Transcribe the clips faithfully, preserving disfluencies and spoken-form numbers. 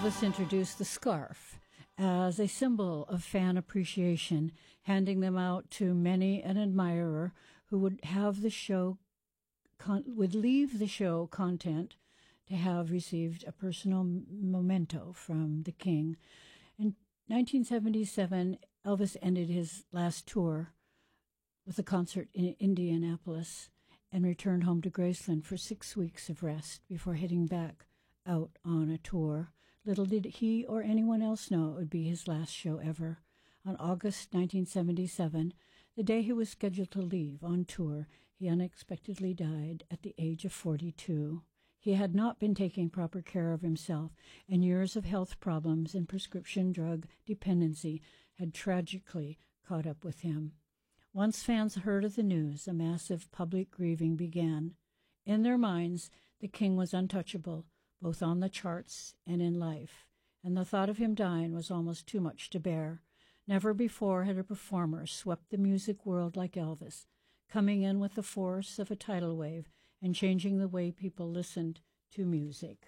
Elvis introduced the scarf as a symbol of fan appreciation, handing them out to many an admirer who would have the show con- would leave the show content to have received a personal memento from the king. In nineteen seventy-seven, Elvis ended his last tour with a concert in Indianapolis and returned home to Graceland for six weeks of rest before heading back out on a tour. Little did he or anyone else know it would be his last show ever. On August nineteen seventy-seven, the day he was scheduled to leave on tour, he unexpectedly died at the age of forty-two. He had not been taking proper care of himself, and years of health problems and prescription drug dependency had tragically caught up with him. Once fans heard of the news, a massive public grieving began. In their minds, the king was untouchable, both on the charts and in life, and the thought of him dying was almost too much to bear. Never before had a performer swept the music world like Elvis, coming in with the force of a tidal wave and changing the way people listened to music.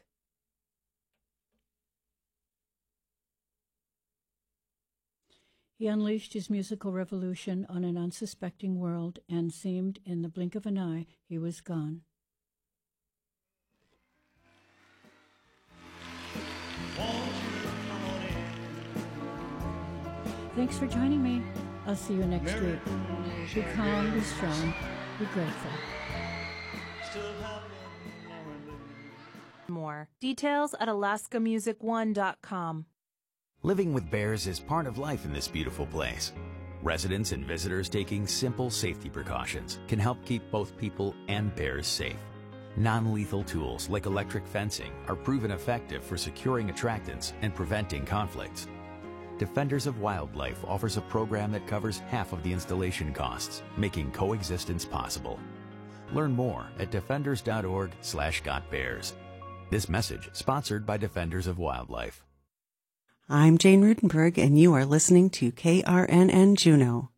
He unleashed his musical revolution on an unsuspecting world and seemed in the blink of an eye he was gone. Thanks for joining me. I'll see you next week. Be calm, be strong, be grateful. More details at alaska music one dot com. Living with bears is part of life in this beautiful place. Residents and visitors taking simple safety precautions can help keep both people and bears safe. Non-lethal tools like electric fencing are proven effective for securing attractants and preventing conflicts. Defenders of Wildlife offers a program that covers half of the installation costs, making coexistence possible. Learn more at defenders dot org slash got bears. This message sponsored by Defenders of Wildlife. I'm Jane Rudenberg, and you are listening to K R N N Juneau.